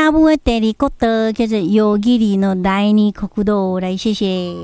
亚舞的第二国道叫做ヨギリの第二国道，来谢谢。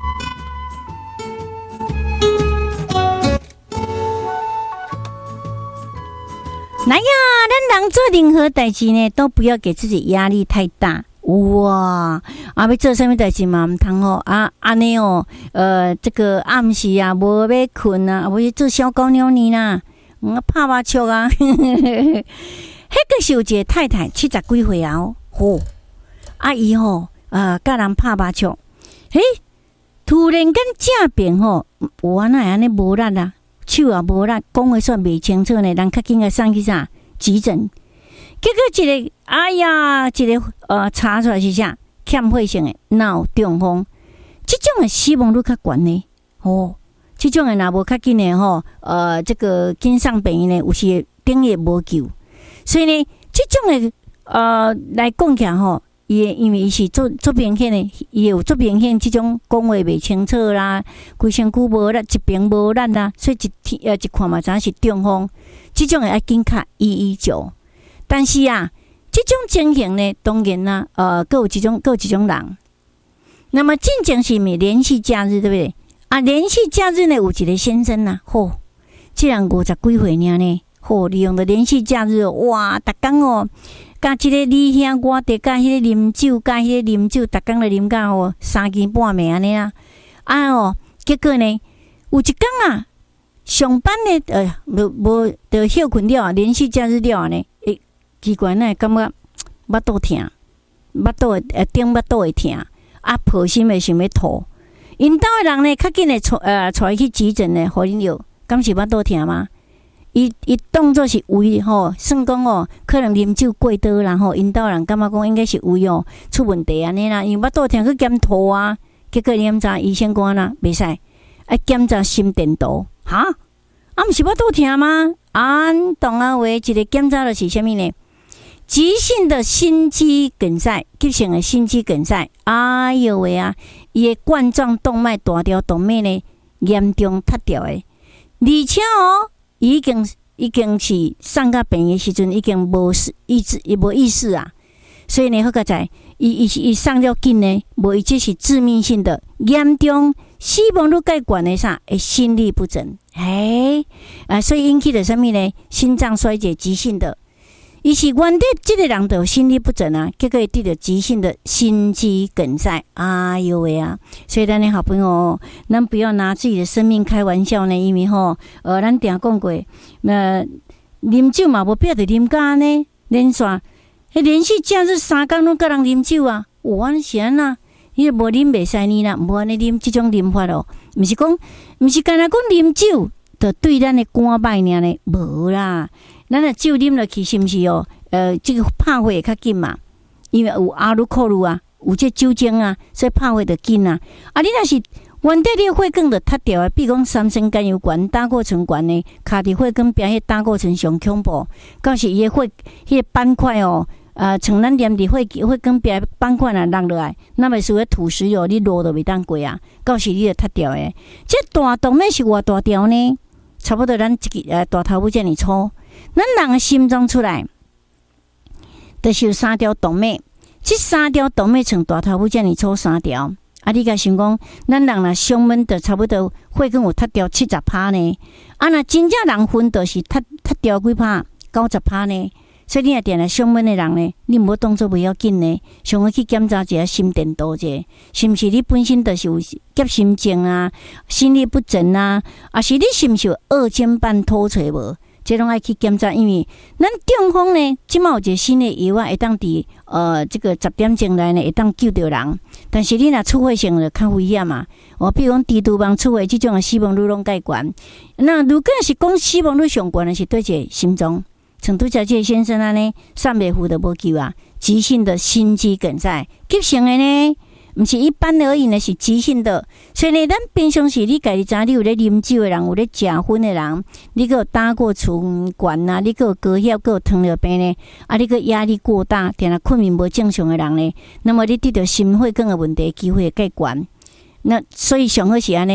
来呀，咱人做任何代志呢，都不要给自己压力太大。哇，要做什么代志嘛？唔通吼安尼哦，这个暗时啊，无要困啊，无去做小狗鸟呢啦，拍麻将啊。迄个是有一个太太70几岁啊，伊吼甲人拍麻将，突然间正边吼，有安尼无力啊，手也无力，讲话煞袂清楚呢，人较紧个送去啥急诊。结果一个查出来是啥欠血性的脑中风，这种的死亡率较悬呢。这种的若无较紧的吼，这个紧送病院呢，有时等于无救。所以呢，这种的来讲起来吼，因为伊是做明显的，伊有做明显这种讲话袂清楚啦，规身躯无力，一边无力啦，所以一看嘛，知影是中风。这种的要紧卡119。但是啊，这种情形呢，当然啦，各有一种人。那么进前是咪连续假日，对不对？连续假日呢，有一个先生呐，这人50几岁呢，利用着连续假日，哇，逐工甲这个你兄我弟，甲迄个啉酒，逐工就啉到3更半暝安尼啦。结果呢，有一天啊，上班呢，无就休困了，连续假日了呢。奇怪，那感觉腹肚疼，顶腹肚会疼，抱心会想要吐。因兜的人呢，较紧的带去急诊呢，互恁药，敢是腹肚疼吗？伊当作是胃算讲可能啉酒过多啦因兜人感觉讲应该是胃出问题安尼啦，因为腹肚疼去检吐啊，结果你知医生讲啦，袂使，检查心电图，毋是腹肚疼吗？当话一个检查的是啥物呢？急性的心肌梗塞，急性的心肌梗塞，哎呦喂啊！伊的冠状动脉大条动脉呢严重塌掉的，而且已经是送到病院时阵已经无意识啊，所以呢，好个在伊送了紧呢，无伊这是致命性的严重死亡率介悬的啥？心律不整，所以引起的什么呢？心脏衰竭急性的。伊是原底这个人就心律不整啊，结果会得到急性的心肌梗塞，哎呦喂啊！所以咱的好朋友，咱不要拿自己的生命开玩笑呢，因为咱定讲过，啉酒嘛无必要得啉咖呢，连续假日3天拢甲人啉酒啊，安是安那？伊无啉袂使呢啦，无安尼啉这种啉法毋是干那讲啉酒，就对咱的肝歹尔呢，无啦。咱酒啉落去是毋是这个拍火会较紧嘛？因为有阿鲁克鲁啊，有这酒精啊，所以拍火就紧啊。你若是原底你的血管就塌掉啊，比如讲三酸甘油管、胆固醇管呢，卡伫血管边迄胆固醇上恐怖，到时伊的迄个斑块像咱黏伫血管边斑块啊落来，那么属于土石油，你路都袂当过啊，到时你就塌掉诶。这大动脉是偌大条呢？差不多咱一个大头拇这么粗。咱人的心脏出来，就是有3条动脉，这3条动脉像大头拇这么粗3条。你甲想讲，咱人若上闷的差不多血管有塌掉70%呢。若真正人昏就是塌掉几%、90%呢。所以你若定来上闷的人呢，你毋好当作袂要紧呢，上去检查一下心电图者，是毋是你本身就是有急心症啊、心律不整啊，是你是毋是有二尖瓣脱垂无？这拢爱去检查，因为咱中风呢，即马有一个新的药啊，会当伫这个10点钟内呢，会当救到人。但是你若出血性就较危险嘛。比如讲低度房出血这种的死亡率拢介悬。那如果是讲死亡率上悬的是对一个心脏，像拄则这个先生安尼，上袂赴都无救啊，急性的心肌梗塞，急性的呢。毋是一般的而已呢，是急性的。所以呢，咱平常时你家己知，你有咧啉酒的人，有咧食薰的人，你个有胆固醇悬啊，你个有高血，个有糖尿病呢，你个压力过大，定睡眠无正常的人呢，那么你得到心血管的问题机会会介悬。那所以上好是安尼，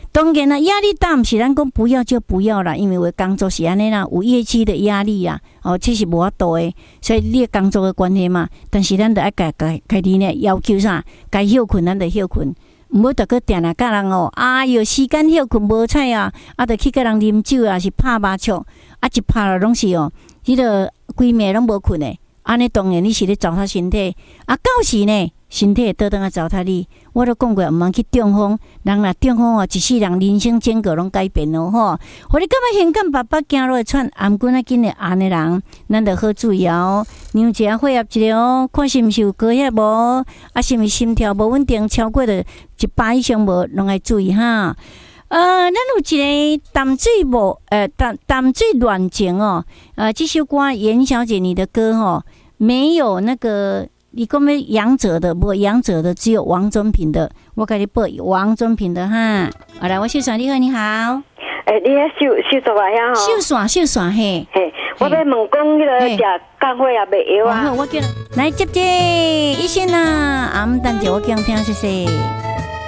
当然啦，压力大不是咱讲不要就不要啦，因为我工作是安尼啦，有业绩的压力啊，这是无法度的，所以你工作的关系嘛。但是咱得爱家己呢要求啥，该休困咱得休困，毋好逐个定定甲人哎哟时间休困无采啊，得去甲人啉酒啊，是拍麻将，一拍了拢是迄个规暝拢无困的。安尼当然你是咧糟蹋身体，到时呢身体会倒转糟蹋你。我都讲过，毋通去中风，人若中风一世人人生整个拢改变咯吼。互你感觉胸感爸行落会喘，颔棍仔紧的安尼人，咱着好注意量一下血压一个看是毋是有高血无，是毋是心跳无稳定，超过了100以上无，拢爱注意哈。咱有一个淡水淡水恋情这首歌严小姐你的歌没有那个你讲咩杨者的，无杨者的，只有王中平的，我给你播王中平的哈。好来，我秀爽，你好，你好。 你遐秀爽啊呀吼？秀爽嘿。 嘿，我要问讲迄个食降血也袂药啊。 我叫来接一声啊，等者我叫人听谢谢。